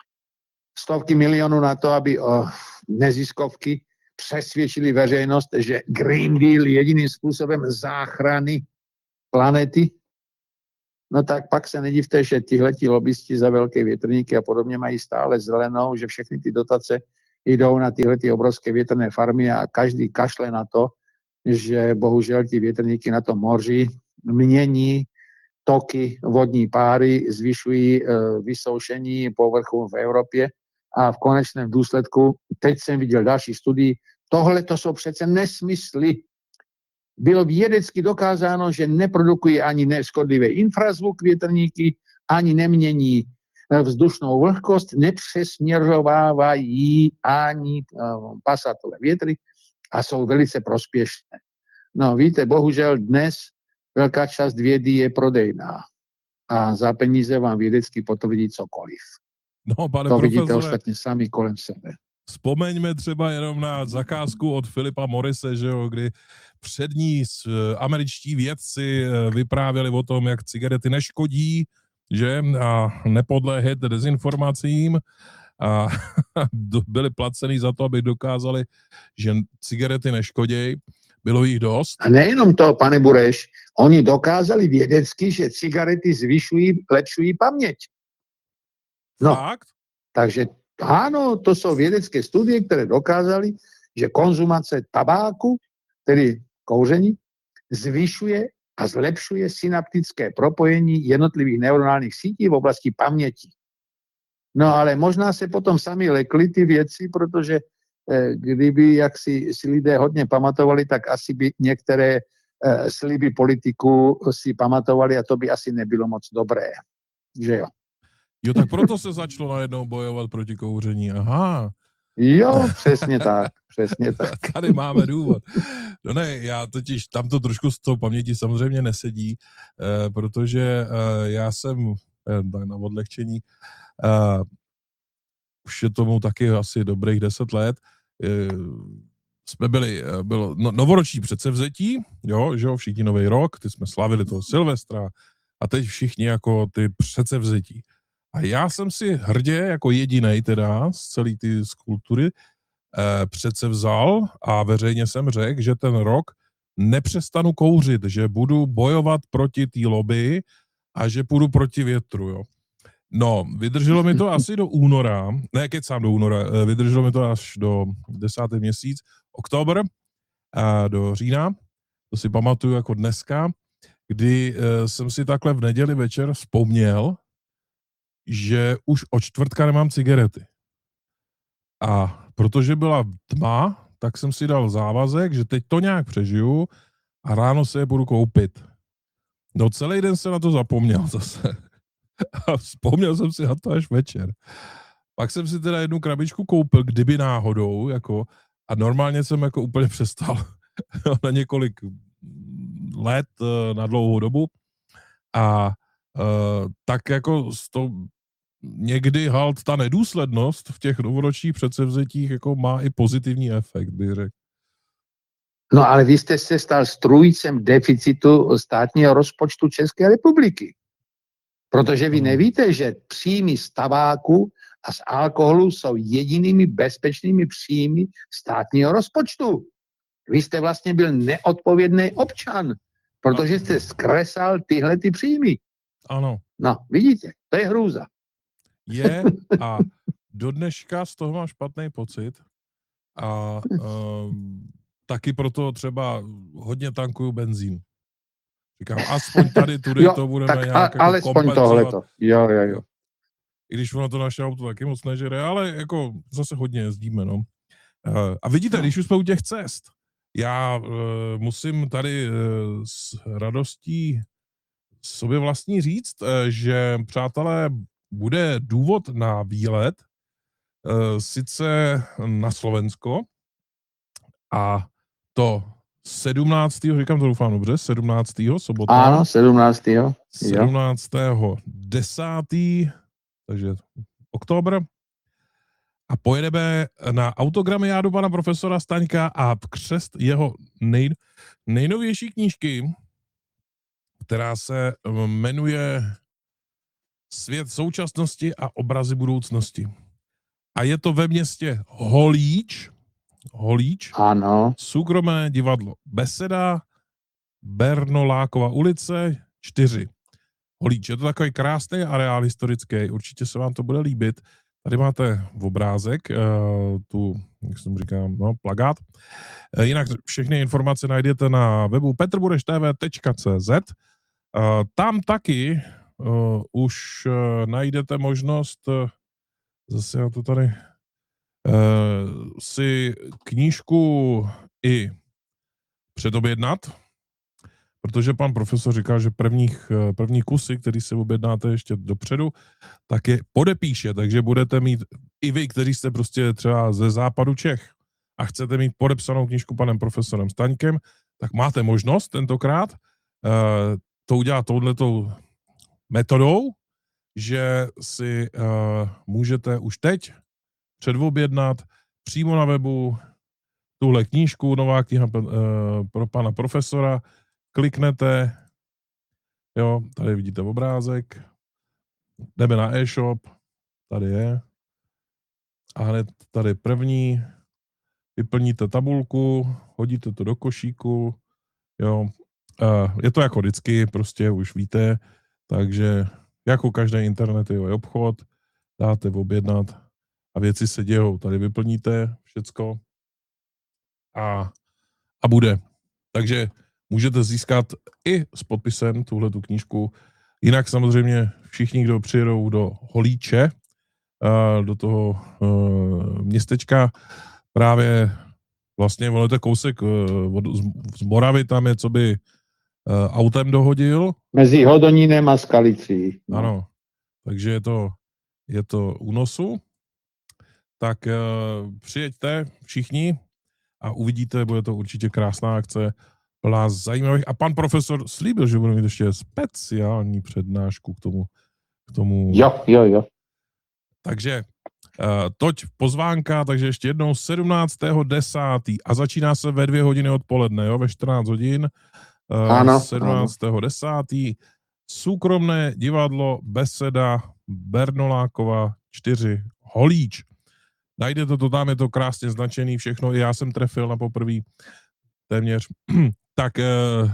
stovky milionů na to, aby neziskovky přesvědčili veřejnost, že Green Deal je jediným způsobem záchrany planety, no tak pak se nedivte, že tihleti lobbysti za velké větrníky a podobně mají stále zelenou, že všechny ty dotace jdou na tyhlety obrovské větrné farmy a každý kašle na to, že bohužel ty větrníky na tom moři mění toky vodní páry, zvyšují vysoušení povrchu v Evropě a v konečném důsledku, teď jsem viděl další studii, tohle to jsou přece nesmysly. Bylo vědecky dokázáno, že neprodukují ani neškodlivé infrazvuk větrníky, ani nemění vzdušnou vlhkost, nepřesměrovávají ani pasatové větry a jsou velice prospěšné. No víte, bohužel dnes velká část vědy je prodejná a za peníze vám vědecky potvrdí cokoliv. No, pane to profesore, vidíte ostatně sami kolem sebe. Vzpomeňme třeba jenom na zakázku od Philipa Morrise, že jo, kdy přední američtí vědci vyprávěli o tom, jak cigarety neškodí, že, a nepodléhat dezinformacím. a byli placený za to, aby dokázali, že cigarety neškodějí. Bylo jich dost. A nejenom to, pane Bureš, oni dokázali vědecky, že cigarety zvyšují, lepšují paměť. No, Fakt? takže áno, to jsou vědecké studie, které dokázaly, že konzumace tabáku, tedy kouření, zvyšuje a zlepšuje synaptické propojení jednotlivých neuronálních sítí v oblasti paměti. No ale možná se potom sami lekli ty věci, protože eh, kdyby jak si, si lidé hodně pamatovali, tak asi by některé eh, sliby politiků si pamatovali a to by asi nebylo moc dobré. Že jo? Jo, tak proto se začalo najednou bojovat proti kouření. Aha. Jo, přesně tak, přesně tak. Tady máme důvod. No ne, já totiž tam to trošku z toho paměti samozřejmě nesedí, eh, protože eh, já jsem, eh, na odlehčení, eh, už je tomu taky asi dobrých deset let, eh, jsme byli, eh, bylo no, novoroční předsevzetí, jo, že jo, všichni nový rok, ty jsme slavili toho Silvestra a teď všichni jako ty předsevzetí. A já jsem si hrdě, jako jedinej teda z celé ty skulptury, eh, přece vzal a veřejně jsem řekl, že ten rok nepřestanu kouřit, že budu bojovat proti té lobby a že půjdu proti větru, jo. No, vydrželo mi to asi do února, ne, kecám do února, eh, vydrželo mi to až do desátý měsíc, oktober, a do října, to si pamatuju jako dneska, kdy eh, jsem si takhle v neděli večer vzpomněl, že už od čtvrtka nemám cigarety. A protože byla tma, tak jsem si dal závazek, že teď to nějak přežiju a ráno se je budu koupit. No celý den se na to zapomněl zase. A vzpomněl jsem si na to až večer. Pak jsem si teda jednu krabičku koupil, kdyby náhodou, jako, a normálně jsem jako úplně přestal na několik let, na dlouhou dobu. A uh, tak jako s to někdy halt ta nedůslednost v těch novoročních předsevzetích jako má i pozitivní efekt, bych řekl. No ale vy jste se stal strůjcem deficitu státního rozpočtu České republiky. Protože vy nevíte, že příjmy z tabáku a z alkoholu jsou jedinými bezpečnými příjmy státního rozpočtu. Vy jste vlastně byl neodpovědný občan, protože jste zkresal tyhle ty příjmy. Ano. No, vidíte, to je hrůza. Je a do dneška z toho mám špatný pocit a um, taky proto třeba hodně tankuju benzín. Říkám, aspoň tady, tudy to budeme tak nějak a, jako kompenzovat. Tohleto. Jo, jo, jo. I když ono to naše auto taky moc nežere, ale jako zase hodně jezdíme, no. Uh, a vidíte, když už jsme u těch cest, já uh, musím tady uh, s radostí sobě vlastní říct, uh, že, přátelé, bude důvod na výlet, uh, sice na Slovensko, a to sedmnáctého říkám to doufám dobře, sedmnáctého sobota. Ano, sedmnáctého sedmnáctého desátého takže oktober. A pojedeme na autogramiádu pana profesora Staňka a křest jeho nej, nejnovější knížky, která se jmenuje Svět současnosti a obrazy budoucnosti. A je to ve městě Holíč, Holíč, ano. Soukromé divadlo Beseda, Bernolákova ulice čtyři. Holíč, je to takový krásný areál historický, určitě se vám to bude líbit. Tady máte obrázek, uh, tu, jak jsem říkám, no, plagát. Uh, jinak všechny informace najdete na webu petrbureštv tečka cé zet. Uh, tam taky uh, už uh, najdete možnost, uh, zase já to tady, uh, si knížku i předobjednat, protože pan profesor říkal, že prvních, první kusy, který si objednáte ještě dopředu, tak je podepíše, takže budete mít i vy, kteří jste prostě třeba ze západu Čech a chcete mít podepsanou knížku panem profesorem Staňkem, tak máte možnost tentokrát uh, to udělat touhletou metodou, že si uh, můžete už teď předobjednat přímo na webu tuhle knížku, nová kniha uh, pro pana profesora. Kliknete, jo, tady vidíte obrázek, jdeme na e-shop, tady je, a hned tady první, vyplníte tabulku, hodíte to do košíku, jo. Je to jako vždycky, prostě už víte, takže jako každý internetový obchod, dáte objednat a věci se dějou. Tady vyplníte všecko a, a bude. Takže můžete získat i s podpisem tuhletu knížku. Jinak samozřejmě všichni, kdo přijedou do Holíče, do toho městečka, právě vlastně ono to kousek z Moravy, tam je, co by autem dohodil. Mezi Hodonínem a Skalicí. No. Ano, takže je to, je to u nosu. Tak přijeďte všichni a uvidíte, bude to určitě krásná akce, plná zajímavých. A pan profesor slíbil, že bude mít ještě speciální přednášku k tomu. K tomu. Jo, jo, jo. Takže uh, toť pozvánka, takže ještě jednou sedmnáctého desátého a začíná se ve dvě hodiny odpoledne, jo, ve čtrnáct hodin. Uh, ano, sedmnáctého desátého Súkromné divadlo Beseda Bernolákova čtyři Holíč. Najdete to tam, je to krásně značený všechno, i já jsem trefil na poprvý téměř. Tak uh,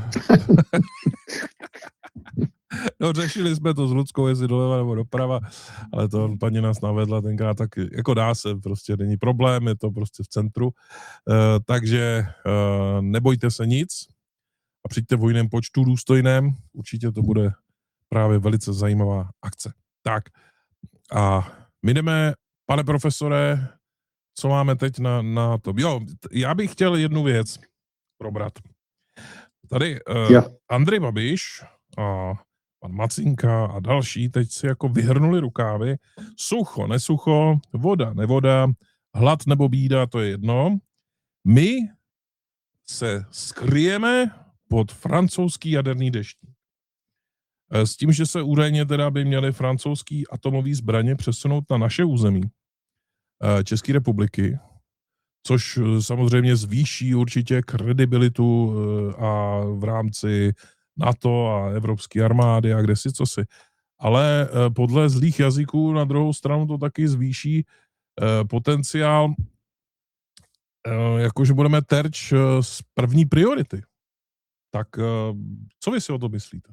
no, řešili jsme to s Ludskou, jestli doleva nebo doprava, ale to paní nás navedla tenkrát, tak jako dá se, prostě není problém, je to prostě v centru, uh, takže uh, nebojte se nic a přijďte v hojném počtu důstojném, určitě to bude právě velice zajímavá akce. Tak a my jdeme, pane profesore, co máme teď na, na to? Jo, já bych chtěl jednu věc probrat. Tady uh, jo. Andrej Babiš a pan Macinka a další teď si jako vyhrnuli rukávy. Sucho, nesucho, voda, nevoda, hlad nebo bída, to je jedno. My se skryjeme pod francouzský jaderný deštník. S tím, že se údajně teda by měly francouzský atomový zbraně přesunout na naše území České republiky, což samozřejmě zvýší určitě kredibilitu a v rámci NATO a evropské armády a kdesi cosi. Ale podle zlých jazyků na druhou stranu to taky zvýší potenciál, jakože budeme terč z první priority. Tak co vy si o to myslíte?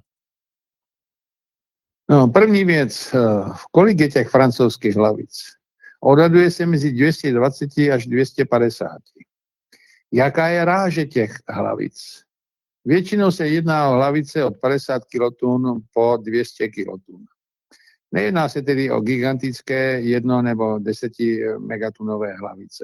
No, první věc, kolik je těch francouzských hlavic? Odhaduje se mezi dvě stě dvacet až dvě stě padesát. Jaká je ráže těch hlavic? Většinou se jedná o hlavice od padesát kilotun po dvě stě kilotun. Nejedná se tedy o gigantické jedno nebo deseti megatunové hlavice.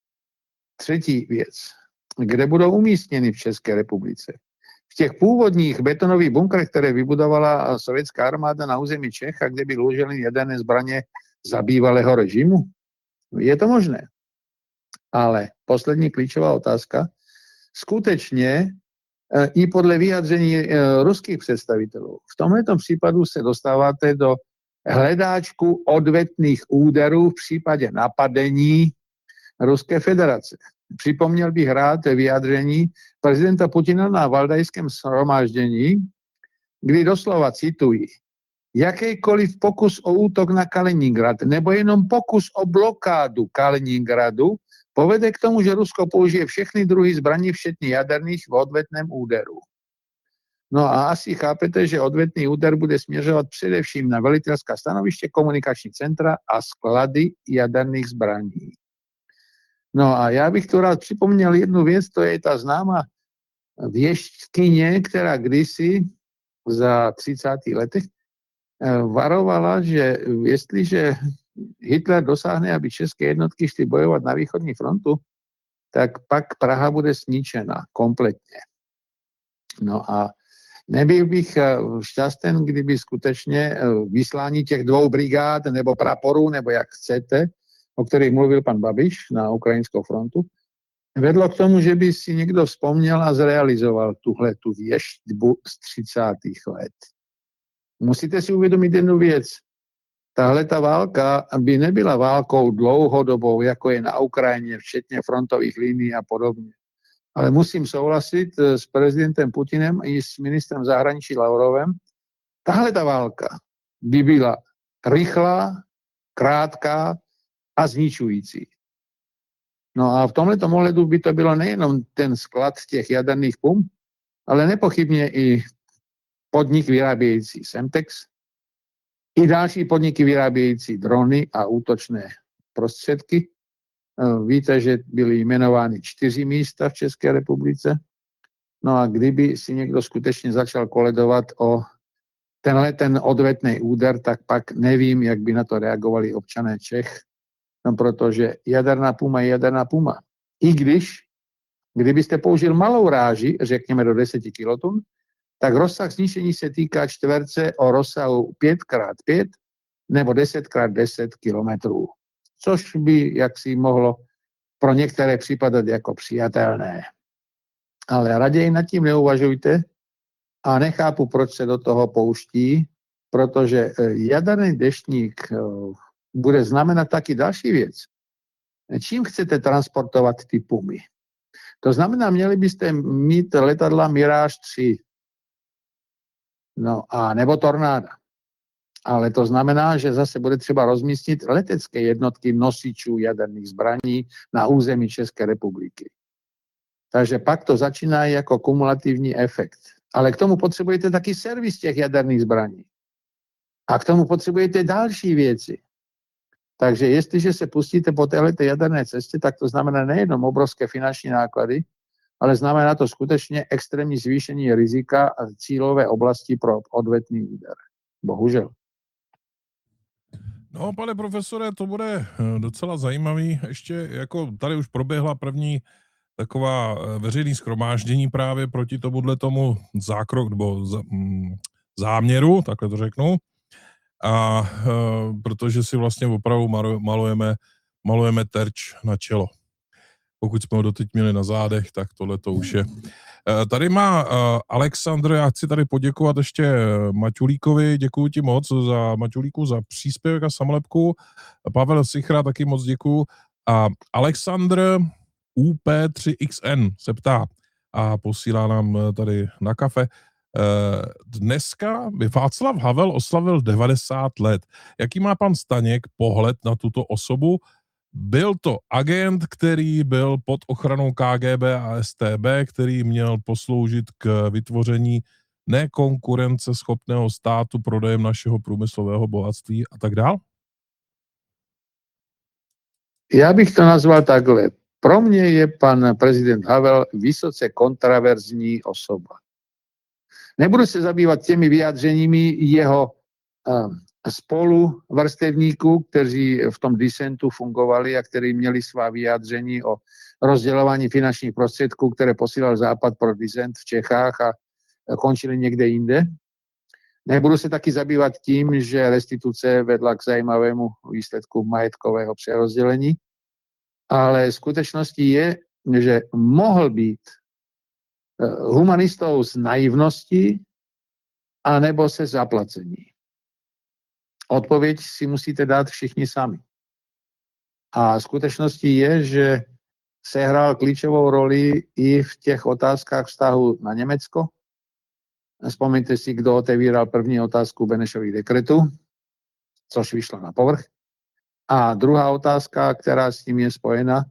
Třetí věc. Kde budou umístěny v České republice? V těch původních betonových bunkrech, které vybudovala sovětská armáda na území Čech a kde by uloženy jaderné zbraně za bývalého režimu? Je to možné. Ale poslední klíčová otázka. Skutečně i podle vyjádření ruských představitelů. V tomto případu se dostáváte do hledáčku odvetných úderů v případě napadení Ruské federace. Připomněl bych rád vyjádření prezidenta Putina na Valdajském shromáždění, kdy doslova cituji: jakýkoliv pokus o útok na Kaliningrad nebo jenom pokus o blokádu Kaliningradu povede k tomu, že Rusko použije všechny druhy zbraní, včetně jaderných, v odvetném úderu. No a asi chápete, že odvetný úder bude směřovat především na velitelská stanoviště, komunikační centra a sklady jaderných zbraní. No a já bych tu rád připomněl jednu věc, to je ta známá věštkyně, která kdysi za třicátých letech varovala, že jestliže Hitler dosáhne, aby české jednotky šly bojovat na východní frontu, tak pak Praha bude zničena kompletně. No a nebyl bych šťasten, kdyby skutečně vyslání těch dvou brigád nebo praporů, nebo jak chcete, o kterých mluvil pan Babiš na ukrajinskou frontu, vedlo k tomu, že by si někdo vzpomněl a zrealizoval tuhle tu věštbu z třicátých let. Musíte si uvědomit jednu věc. Tahle ta válka by nebyla válkou dlouhodobou, jako je na Ukrajině, včetně frontových linií a podobně. Ale musím souhlasit s prezidentem Putinem i s ministrem zahraničí Lavrovem. Tahle ta válka by byla rychlá, krátká a zničující. No a v tomto ohledu by to bylo nejenom ten sklad těch jaderných pum, ale nepochybně i podnik vyrábějící Semtex, i další podniky vyrábějící drony a útočné prostředky. Víte, že byly jmenovány čtyři místa v České republice. No a kdyby si někdo skutečně začal koledovat o tenhle ten odvetný úder, tak pak nevím, jak by na to reagovali občané Čech, no protože jaderná puma je jaderná puma. I když, kdybyste použil malou ráži, řekněme do deseti kilotun, tak rozsah zničení se týká čtverce o rozsahu pět krát pět nebo deset krát deset kilometrů, což by jaksi mohlo pro některé připadat jako přijatelné. Ale raději nad tím neuvažujte a nechápu, proč se do toho pouští, protože jaderný deštník bude znamenat taky další věc. Čím chcete transportovat ty pumy? To znamená, měli byste mít letadla Mirage tři, no a nebo Tornáda. Ale to znamená, že zase bude třeba rozmístit letecké jednotky nosičů jaderných zbraní na území České republiky. Takže pak to začíná jako kumulativní efekt. Ale k tomu potřebujete taky servis těch jaderných zbraní. A k tomu potřebujete další věci. Takže jestliže se pustíte po této jaderné cestě, tak to znamená nejenom obrovské finanční náklady, ale znamená to skutečně extrémní zvýšení rizika a cílové oblasti pro odvetný úder. Bohužel. No, pane profesore, to bude docela zajímavý. Ještě jako tady už proběhla první taková veřejný shromáždění právě proti tomuhle tomu zákrok, nebo záměru, takhle to řeknu. A e, protože si vlastně opravdu malujeme, malujeme terč na čelo. Pokud jsme ho doteď měli na zádech, tak tohle to už je. E, tady má e, Alexandr, já chci tady poděkovat ještě Maťulíkovi, děkuji ti moc za Maťulíku za příspěvek a samolepku. Pavel Sichra taky moc děkuji. A Alexandr U P tři X N se ptá a posílá nám tady na kafe. Dneska by Václav Havel oslavil devadesát let. Jaký má pan Staněk pohled na tuto osobu? Byl to agent, který byl pod ochranou K G B a S T B, který měl posloužit k vytvoření nekonkurenceschopného státu prodejem našeho průmyslového bohatství a tak dál? Já bych to nazval takhle. Pro mě je pan prezident Havel vysoce kontraverzní osoba. Nebudu se zabývat těmi vyjádřeními jeho uh, spoluvrstevníků, kteří v tom disentu fungovali a kteří měli svá vyjádření o rozdělování finančních prostředků, které posílal Západ pro disent v Čechách a končili někde jinde. Nebudu se taky zabývat tím, že restituce vedla k zajímavému výsledku majetkového přerozdělení, ale skutečností je, že mohl být humanistou z naivnosti anebo se zaplacení. Odpověď si musíte dát všichni sami. A skutečností je, že sehrál klíčovou roli i v těch otázkách vztahu na Německo. Vzpomeňte si, kdo otevíral první otázku Benešových dekretů, což vyšlo na povrch. A druhá otázka, která s tím je spojena,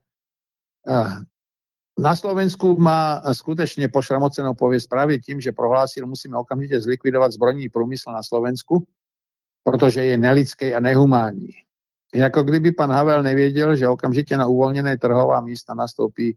na Slovensku má skutečně pošramocenou pověst právě tím, že prohlásil, musíme okamžitě zlikvidovat zbrojní průmysl na Slovensku, protože je nelidský a nehumánní. Jako kdyby pan Havel nevěděl, že okamžitě na uvolněné trhová místa nastoupí